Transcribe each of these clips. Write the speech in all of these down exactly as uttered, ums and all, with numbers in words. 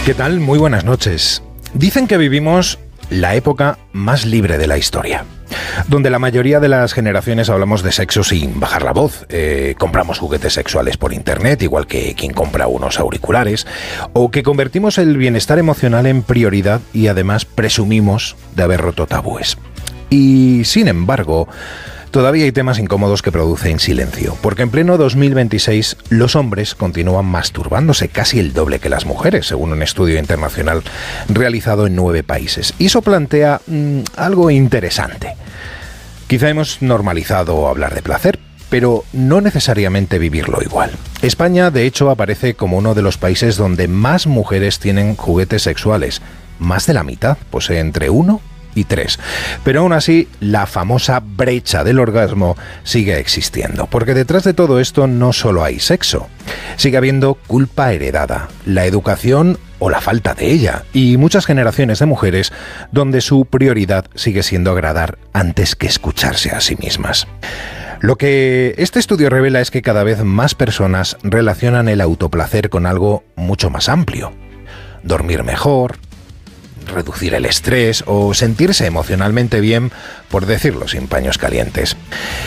¿Qué tal? Muy buenas noches. Dicen que vivimos la época más libre de la historia, donde la mayoría de las generaciones hablamos de sexo sin bajar la voz, eh, compramos juguetes sexuales por internet, igual que quien compra unos auriculares, o que convertimos el bienestar emocional en prioridad y además presumimos de haber roto tabúes. Y sin embargo, todavía hay temas incómodos que producen silencio, porque en pleno dos mil veintiséis los hombres continúan masturbándose casi el doble que las mujeres, según un estudio internacional realizado en nueve países. Y eso plantea mmm, algo interesante. Quizá hemos normalizado hablar de placer, pero no necesariamente vivirlo igual. España, de hecho, aparece como uno de los países donde más mujeres tienen juguetes sexuales. Más de la mitad posee entre uno y tres. Pero aún así, la famosa brecha del orgasmo sigue existiendo, porque detrás de todo esto no solo hay sexo, sigue habiendo culpa heredada, la educación o la falta de ella, y muchas generaciones de mujeres donde su prioridad sigue siendo agradar antes que escucharse a sí mismas. Lo que este estudio revela es que cada vez más personas relacionan el autoplacer con algo mucho más amplio: dormir mejor, reducir el estrés o sentirse emocionalmente bien, por decirlo sin paños calientes.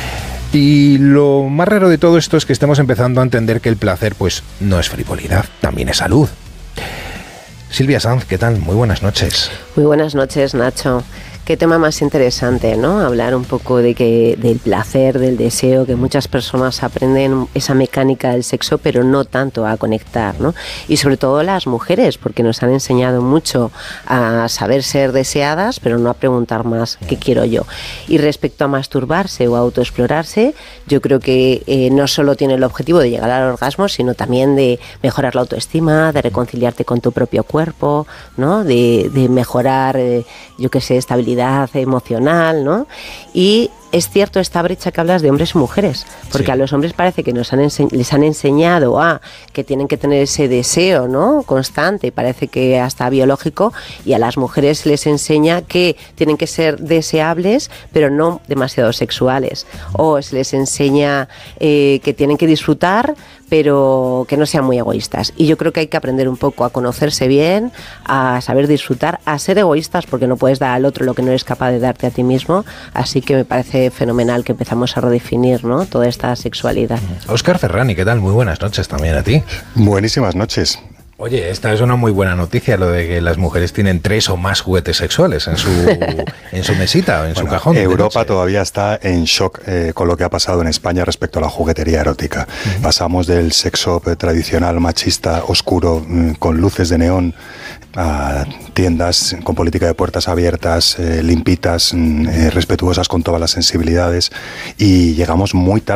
Y lo más raro de todo esto es que estemos empezando a entender que el placer pues no es frivolidad, también es salud. Silvia Sanz, ¿qué tal? Muy buenas noches. Muy buenas noches, Nacho. Qué tema más interesante, ¿no? Hablar un poco de que del placer, del deseo, que muchas personas aprenden esa mecánica del sexo, pero no tanto a conectar, ¿no? Y sobre todo las mujeres, porque nos han enseñado mucho a saber ser deseadas, pero no a preguntar más qué quiero yo. Y respecto a masturbarse o a autoexplorarse, yo creo que eh, no solo tiene el objetivo de llegar al orgasmo, sino también de mejorar la autoestima, de reconciliarte con tu propio cuerpo, ¿no? De, de mejorar, eh, yo qué sé, estabilidad emocional, ¿no? Y es cierto esta brecha que hablas de hombres y mujeres, porque sí, a los hombres parece que nos han ense- les han enseñado a que tienen que tener ese deseo, ¿no?, constante, parece que hasta biológico, y a las mujeres les enseña que tienen que ser deseables, pero no demasiado sexuales, o se les enseña eh, que tienen que disfrutar, pero que no sean muy egoístas. Y yo creo que hay que aprender un poco a conocerse bien, a saber disfrutar, a ser egoístas, porque no puedes dar al otro lo que no eres capaz de darte a ti mismo. Así que me parece fenomenal que empezamos a redefinir, ¿no?, toda esta sexualidad. Óscar Ferrani, ¿qué tal? Muy buenas noches también a ti. Buenísimas noches. Oye, esta es una muy buena noticia, lo de que las mujeres tienen tres o más juguetes sexuales en su en su mesita o en bueno, su cajón. Europa todavía está en shock eh, con lo que ha pasado en España respecto a la juguetería erótica. Uh-huh. Pasamos del sexo tradicional, machista, oscuro, con luces de neón, a tiendas con política de puertas abiertas, eh, limpitas, eh, respetuosas con todas las sensibilidades, y llegamos muy tarde